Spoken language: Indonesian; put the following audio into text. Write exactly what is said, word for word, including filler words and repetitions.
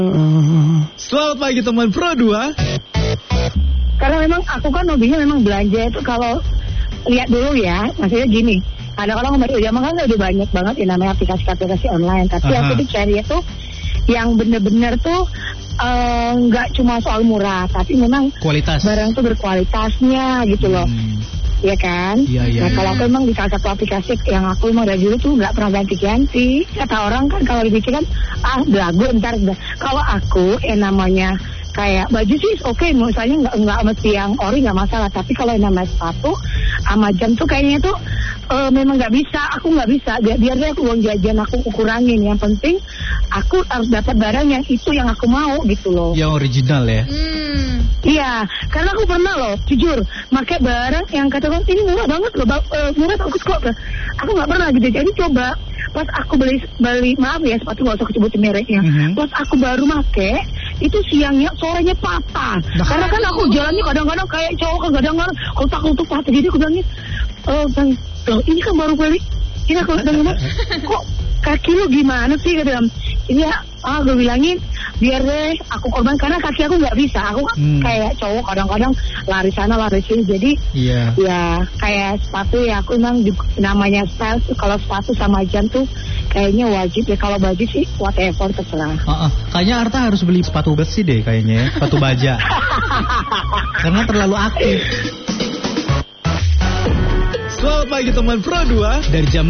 Selamat pagi teman Pro dua. Karena memang aku kan hobinya memang belanja itu kalau lihat dulu ya, maksudnya gini. Kadang-kadang kemarin zaman kan udah banyak banget ya namanya aplikasi-aplikasi online. Tapi Aha. aku tuh cari itu yang bener-bener tuh nggak uh, cuma soal murah, tapi memang kualitas barang tuh berkualitasnya gitu loh. Hmm. Ya kan? Iya, iya. Nah kalau aku emang di salah satu aplikasi yang aku emang dari dulu tuh nggak pernah ganti-ganti. Kata orang kan kalau dipikir kan, ah belagu ntar. Kalau aku yang namanya kayak baju sih oke, okay, misalnya nggak nggak mesti yang ori nggak masalah. Tapi kalau yang namanya sepatu sama jam tuh kayaknya tuh uh, memang nggak bisa. Aku nggak bisa. Biar biarnya aku uang jajan aku kurangin. Yang penting aku harus dapat barang yang itu yang aku mau gitu loh. Yang original ya. Hmm. Iya, karena aku pernah loh, jujur, pakai barang yang kata orang ini murah banget loh, ba- uh, murah bagus kok. Aku nggak pernah gitu. Jadi coba pas aku beli beli maaf ya sepatu nggak usah sebutin mereknya. Mm-hmm. Pas aku baru make itu siangnya sorenya patah. Nah, karena kan aku jalannya kadang-kadang kayak cowok, kadang-kadang kotak-kotak patah. Jadi aku bilangnya, oh bang, loh ini kan baru beli. Ini aku kadang-kadang kok kaki lu gimana sih kadang. Ini ya, ah gue bilangin biar deh aku korban karena kaki aku nggak bisa. Aku hmm. kayak cowok kadang-kadang lari sana lari sini. Jadi yeah. ya kayak sepatu ya aku emang di, namanya style tuh kalau sepatu sama jam tuh kayaknya wajib ya. Kalau baju sih whatever terserah. Uh-uh. Kayaknya Arta harus beli sepatu besi deh kayaknya ya, sepatu baja. Karena terlalu aktif. Selamat pagi teman Pro dua dari jam